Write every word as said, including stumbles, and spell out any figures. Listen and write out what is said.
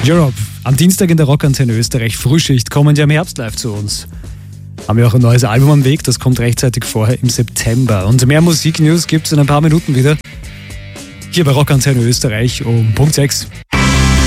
Europe. Am Dienstag in der Rockantenne Österreich Frühschicht kommen ja im Herbst live zu uns. Haben wir auch ein neues Album am Weg, das kommt rechtzeitig vorher im September. Und mehr Musiknews gibt es in ein paar Minuten wieder. Hier bei Rockantenne Österreich um Punkt sechs.